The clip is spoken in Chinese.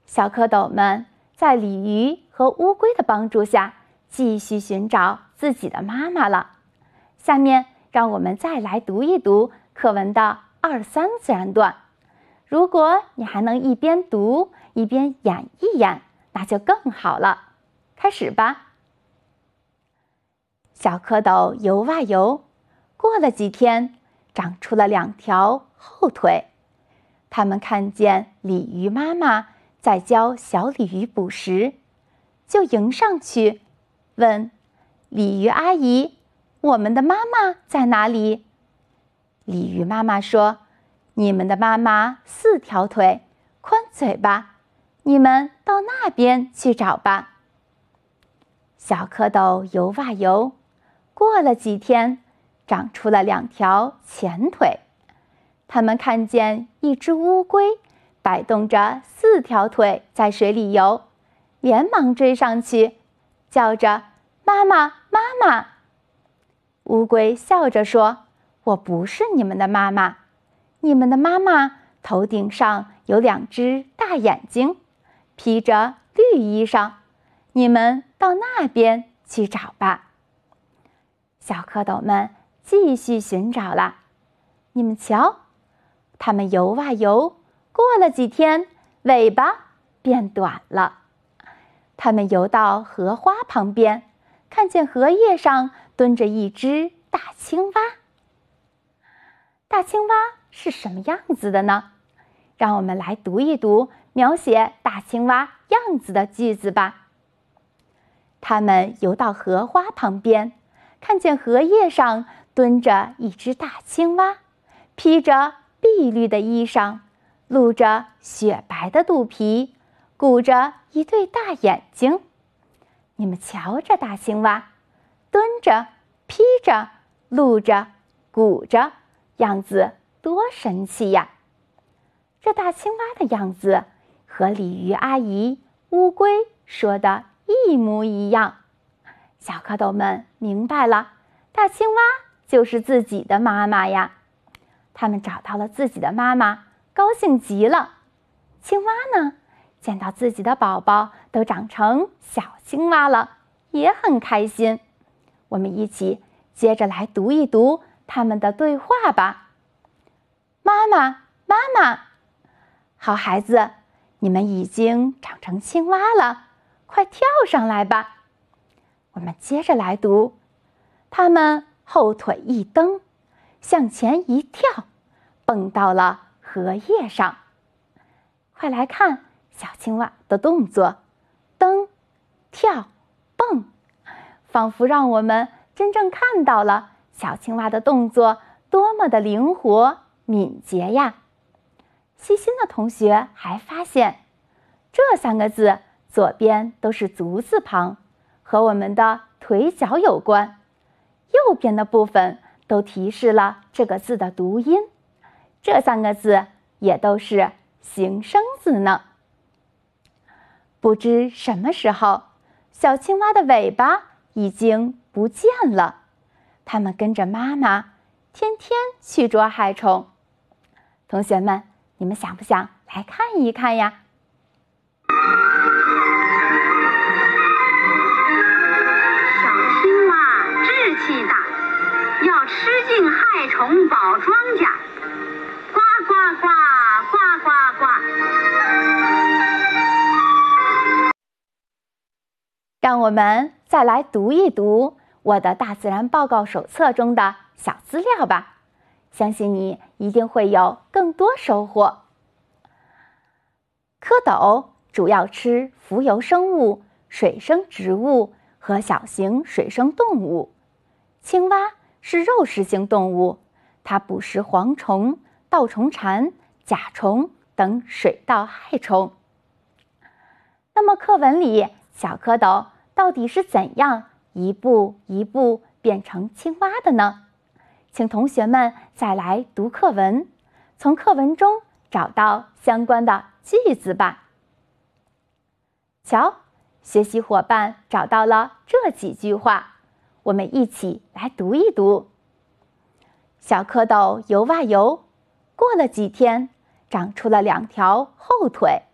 小蝌蚪们在鲤鱼和乌龟的帮助下，继续寻找自己的妈妈了。下面让我们再来读一读课文的2、3自然段。如果你还能一边读一边演一演，那就更好了。开始吧。小蝌蚪游啊游，过了几天，长出了2条后腿。它们看见鲤鱼妈妈在教小鲤鱼捕食，就迎上去，问鲤鱼阿姨：“我们的妈妈在哪里？”鲤鱼妈妈说：“你们的妈妈4条腿，宽嘴巴，你们到那边去找吧。”小蝌蚪游啊游，过了几天，长出了2条前腿。它们看见一只乌龟摆动着4条腿在水里游，连忙追上去，叫着：“妈妈，妈妈！”乌龟笑着说：“我不是你们的妈妈，你们的妈妈头顶上有2只大眼睛，披着绿衣裳，你们到那边去找吧。”小蝌蚪们继续寻找了。你们瞧，它们游啊游，过了几天，尾巴变短了。它们游到荷花旁边，看见荷叶上蹲着一只大青蛙。大青蛙是什么样子的呢？让我们来读一读描写大青蛙样子的句子吧。它们游到荷花旁边，看见荷叶上蹲着一只大青蛙，披着碧绿的衣裳，露着雪白的肚皮，鼓着一对大眼睛。你们瞧这大青蛙，蹲着，披着，露着，鼓着，样子多神气呀！这大青蛙的样子和鲤鱼阿姨、乌龟说的一模一样。小蝌蚪们明白了，大青蛙就是自己的妈妈呀。他们找到了自己的妈妈，高兴极了。青蛙呢，见到自己的宝宝都长成小青蛙了，也很开心。我们一起接着来读一读他们的对话吧。妈妈，妈妈，好孩子，你们已经长成青蛙了，快跳上来吧。我们接着来读，他们后腿一蹬，向前一跳，蹦到了荷叶上。快来看小青蛙的动作，蹬、跳、蹦，仿佛让我们真正看到了小青蛙的动作多么的灵活敏捷呀！细心的同学还发现，这3个字左边都是足字旁，和我们的腿脚有关，右边的部分都提示了这个字的读音，这3个字也都是形声字呢。不知什么时候，小青蛙的尾巴已经不见了，它们跟着妈妈天天去捉害虫。同学们，你们想不想来看一看呀？ 小青蛙志气大，要吃尽害虫保庄稼。呱呱呱，呱呱呱。 让我们再来读一读我的大自然报告手册中的小资料吧，相信你一定会有更多收获。蝌蚪主要吃浮游生物、水生植物和小型水生动物。青蛙是肉食性动物，它捕食蝗虫、稻虫蝉、甲虫等水稻害虫。那么课文里小蝌蚪到底是怎样一步一步变成青蛙的呢？请同学们再来读课文，从课文中找到相关的句子吧。瞧，学习伙伴找到了这几句话，我们一起来读一读。小蝌蚪游啊游，过了几天，长出了2条后腿。